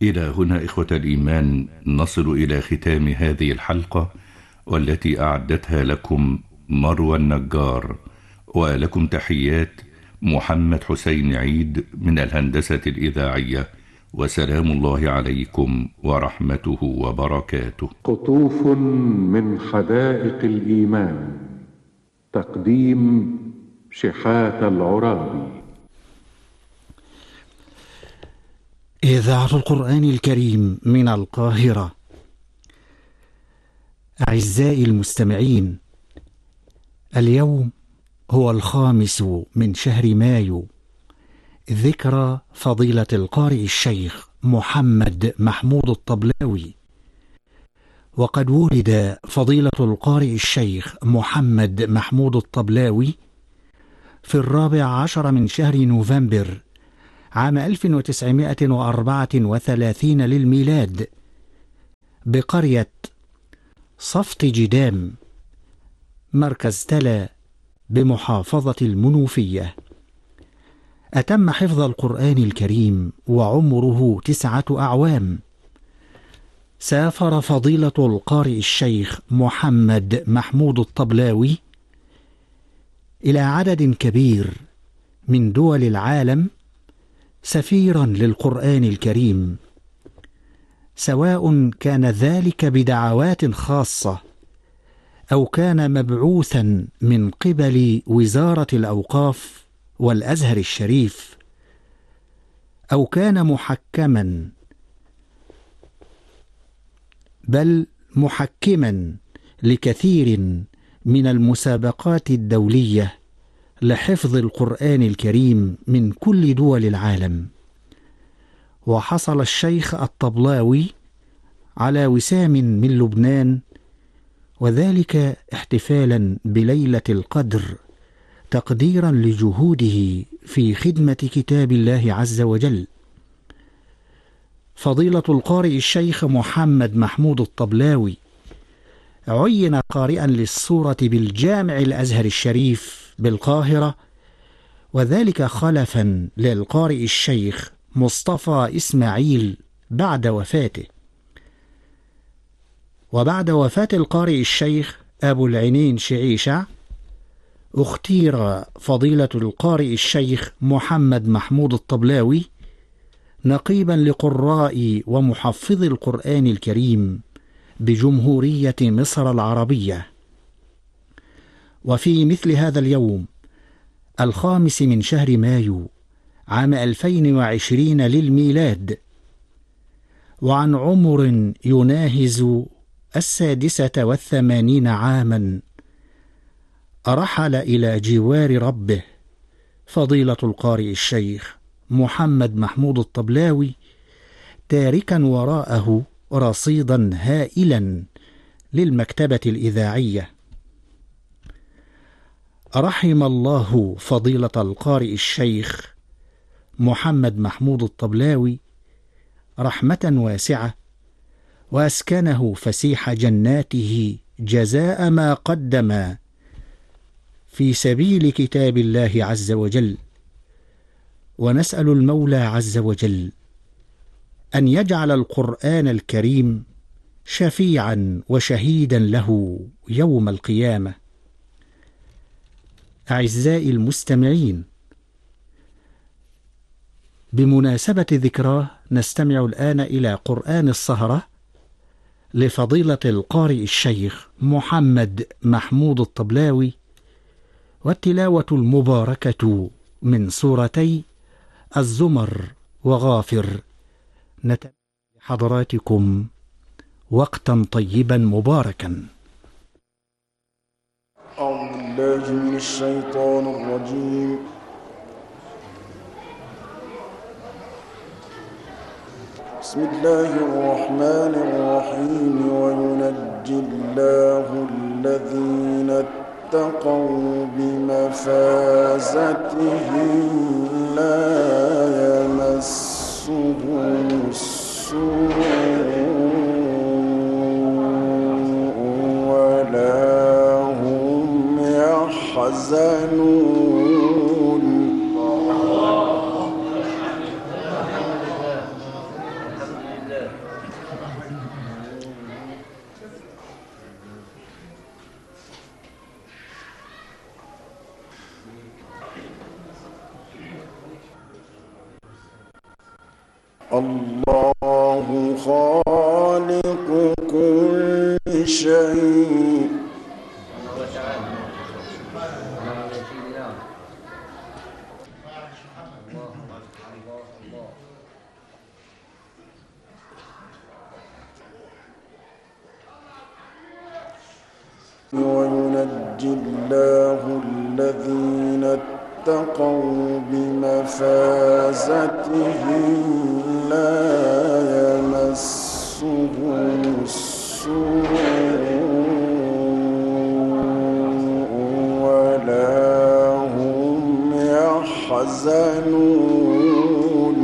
إلى هنا إخوة الإيمان نصل إلى ختام هذه الحلقة، والتي أعدتها لكم مروى النجار، ولكم تحيات محمد حسين عيد من الهندسة الإذاعية، وسلام الله عليكم ورحمته وبركاته. قطوف من حدائق الإيمان، تقديم شحاتة العرابي. إذاعة القرآن الكريم من القاهرة. أعزائي المستمعين، اليوم هو 5 من شهر مايو، ذكرى فضيلة القارئ الشيخ محمد محمود الطبلاوي. وقد ولد فضيلة القارئ الشيخ محمد محمود الطبلاوي في 14 من شهر نوفمبر عام 1934 للميلاد بقرية صفت جدام، مركز تلا بمحافظة المنوفية. أتم حفظ القرآن الكريم وعمره 9 أعوام. سافر فضيلة القارئ الشيخ محمد محمود الطبلاوي إلى عدد كبير من دول العالم سفيرا للقرآن الكريم، سواء كان ذلك بدعوات خاصة أو كان مبعوثا من قبل وزارة الأوقاف والأزهر الشريف، أو كان محكما بل محكما لكثير من المسابقات الدولية لحفظ القرآن الكريم من كل دول العالم. وحصل الشيخ الطبلاوي على وسام من لبنان، وذلك احتفالا بليلة القدر تقديرا لجهوده في خدمة كتاب الله عز وجل. فضيلة القارئ الشيخ محمد محمود الطبلاوي عين قارئا للسورة بالجامع الأزهر الشريف بالقاهرة، وذلك خلفا للقارئ الشيخ مصطفى إسماعيل بعد وفاته. وبعد وفاة القارئ الشيخ أبو العينين شعيشة، اختير فضيلة القارئ الشيخ محمد محمود الطبلاوي نقيبا لقراء ومحفظي القرآن الكريم بجمهورية مصر العربية. وفي مثل هذا اليوم 5 من شهر مايو عام 2020 للميلاد، وعن عمر يناهز 86 عاما، رحل إلى جوار ربه فضيلة القارئ الشيخ محمد محمود الطبلاوي، تاركا وراءه رصيدا هائلا للمكتبة الإذاعية. رحم الله فضيلة القارئ الشيخ محمد محمود الطبلاوي رحمة واسعة، وأسكنه فسيح جناته جزاء ما قدم في سبيل كتاب الله عز وجل. ونسأل المولى عز وجل أن يجعل القرآن الكريم شفيعا وشهيدا له يوم القيامة. أعزائي المستمعين، بمناسبة ذكراه نستمع الآن إلى قرآن السهرة لفضيلة القارئ الشيخ محمد محمود الطبلاوي، والتلاوة المباركة من سورتي الزمر وغافر. نتمنى لحضراتكم وقتا طيبا مباركا. أعوذ بالله من الشيطان الرجيم. بسم الله الرحمن الرحيم. وينجي الله الذين اتقوا بمفازتهم لا يمسهم السوء ولا هم يحزنون. الله خالق كل شيء وينجي الله الذين اتقوا بمفازتهم لا يمسهم السوء ولا هم يحزنون.